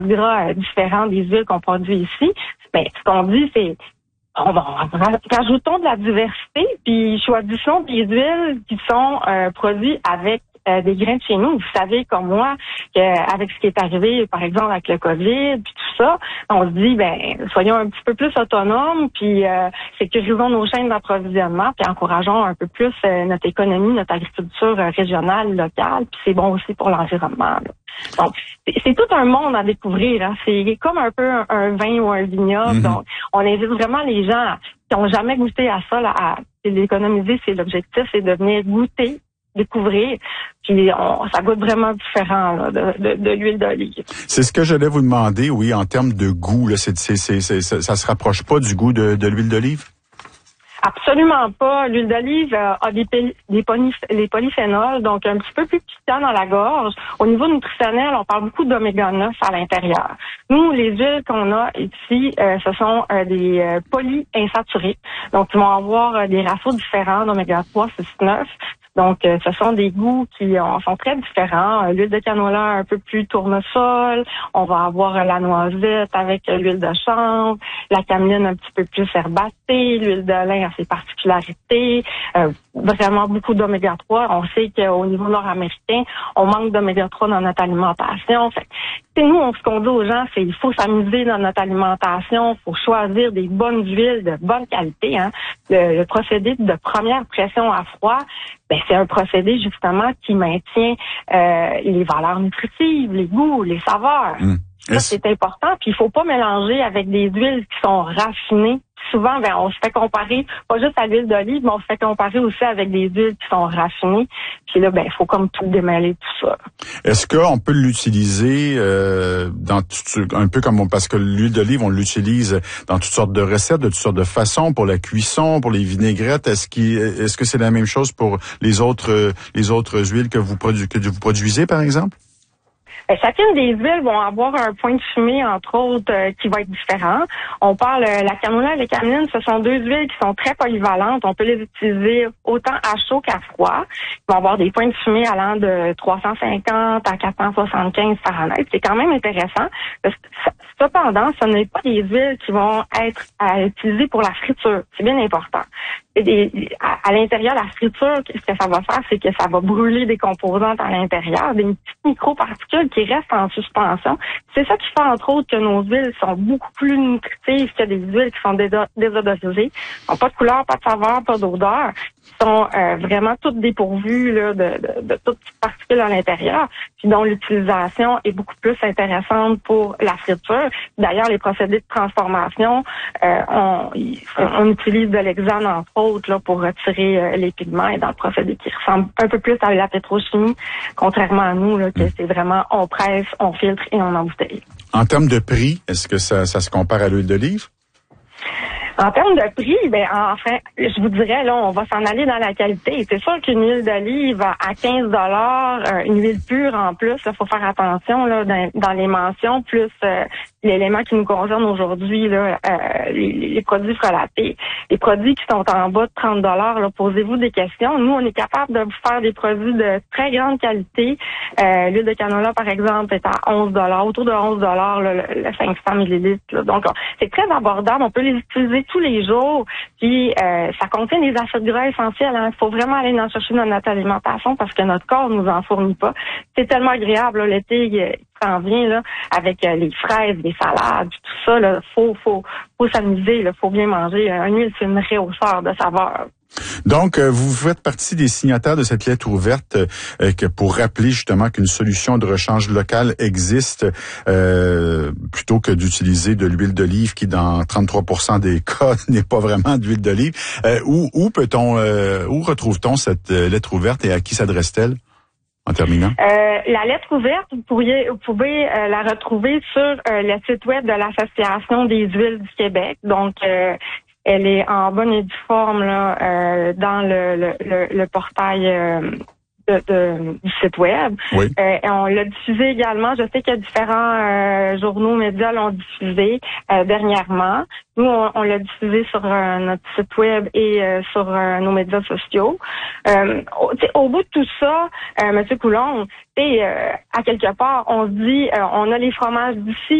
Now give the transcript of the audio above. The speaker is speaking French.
gras différents des huiles qu'on produit ici. Ben, ce qu'on dit, c'est rajoutons de la diversité, puis choisissons des huiles qui sont produites avec des grains de chez nous. Vous savez, comme moi, qu'avec ce qui est arrivé, par exemple, avec le COVID, puis tout ça, on se dit, soyons un petit peu plus autonomes, puis sécurisons nos chaînes d'approvisionnement, puis encourageons un peu plus notre économie, notre agriculture régionale, locale, puis c'est bon aussi pour l'environnement, là. Donc, c'est tout un monde à découvrir, hein. C'est comme un peu un vin ou un vignoble. Mm-hmm. Donc, on invite vraiment les gens qui n'ont jamais goûté à ça, là, à l'économiser, c'est l'objectif, c'est de venir goûter, découvrir, puis ça goûte vraiment différent là, de l'huile d'olive. C'est ce que j'allais vous demander, oui, en termes de goût, là, ça se rapproche pas du goût de l'huile d'olive? Absolument pas. L'huile d'olive a les polyphénols, donc un petit peu plus piquant dans la gorge. Au niveau nutritionnel, on parle beaucoup d'oméga 9 à l'intérieur. Nous, les huiles qu'on a ici, ce sont des polyinsaturés. Donc, ils vont avoir des ratios différents d'oméga 3, 6, 9. Donc, ce sont des goûts qui sont très différents. L'huile de canola un peu plus tournesol. On va avoir la noisette avec l'huile de chanvre. La cameline un petit peu plus herbacée. L'huile de lin a ses particularités. Vraiment beaucoup d'oméga 3. On sait qu'au niveau nord-américain, on manque d'oméga 3 dans notre alimentation. Fait que, nous, ce qu'on dit aux gens, c'est qu'il faut s'amuser dans notre alimentation. Il faut choisir des bonnes huiles de bonne qualité. Hein. Le procédé de première pression à froid, c'est un procédé justement qui maintient les valeurs nutritives, les goûts, les saveurs. Ça, c'est important. Puis il faut pas mélanger avec des huiles qui sont raffinées. Souvent, on se fait comparer, pas juste à l'huile d'olive, mais on se fait comparer aussi avec des huiles qui sont raffinées. Puis là, il faut comme tout démêler tout ça. Est-ce qu'on peut l'utiliser un peu comme parce que l'huile d'olive, on l'utilise dans toutes sortes de recettes, de toutes sortes de façons, pour la cuisson, pour les vinaigrettes. Est-ce que c'est la même chose pour les autres huiles que vous produisez, par exemple? Chacune des huiles vont avoir un point de fumée, entre autres, qui va être différent. On parle, la canola et les camelines, ce sont deux huiles qui sont très polyvalentes. On peut les utiliser autant à chaud qu'à froid. Ils vont avoir des points de fumée allant de 350 à 475 Fahrenheit. C'est quand même intéressant. Cependant, ce n'est pas des huiles qui vont être à utiliser pour la friture. C'est bien important. À l'intérieur, la friture, ce que ça va faire, c'est que ça va brûler des composantes à l'intérieur, des petites microparticules qui restent en suspension. C'est ça qui fait, entre autres, que nos huiles sont beaucoup plus nutritives que des huiles qui sont désodorisées. Ils n'ont pas de couleur, pas de saveur, pas d'odeur. Ils sont vraiment toutes dépourvues là, de toutes petites particules à l'intérieur, puis dont l'utilisation est beaucoup plus intéressante pour la friture. D'ailleurs, les procédés de transformation, on utilise de l'hexane, entre autres, là, pour retirer les pigments, et dans le procédé qui ressemble un peu plus à la pétrochimie, contrairement à nous, là, que c'est vraiment on presse, on filtre et on embouteille. En termes de prix, est-ce que ça se compare à l'huile d'olive? En termes de prix, enfin, je vous dirais, là, on va s'en aller dans la qualité. C'est sûr qu'une huile d'olive à 15 $, une huile pure en plus, il faut faire attention là dans les mentions, plus l'élément qui nous concerne aujourd'hui, là, les produits frelatés. Les produits qui sont en bas de 30 $, là, posez-vous des questions. Nous, on est capable de vous faire des produits de très grande qualité. L'huile de canola, par exemple, est à 11 $, autour de 11 $, le 500 millilitres. Là. Donc, c'est très abordable. On peut les utiliser tous les jours. Puis, ça contient des acides gras essentiels. Il faut vraiment aller en chercher dans notre alimentation parce que notre corps nous en fournit pas. C'est tellement agréable, là, l'été s'en vient là avec les fraises, les salades, tout ça. Là, faut s'amuser. Faut bien manger. Une huile, c'est une réhausseur de saveur. Donc, vous faites partie des signataires de cette lettre ouverte que pour rappeler justement qu'une solution de rechange local existe plutôt que d'utiliser de l'huile d'olive qui, dans 33% des cas, n'est pas vraiment d'huile d'olive. Où retrouve-t-on cette lettre ouverte et à qui s'adresse-t-elle? En terminant. La lettre ouverte, vous pouvez la retrouver sur le site web de l'Association des huiles du Québec. Donc, elle est en bonne et due forme là, dans le portail du site web. Oui. Et on l'a diffusé également. Je sais qu'il y a différents journaux médias l'ont diffusé dernièrement. Nous, on l'a diffusé sur notre site web et sur nos médias sociaux. Au bout de tout ça, M. Coulombe, à quelque part, on se dit, on a les fromages d'ici,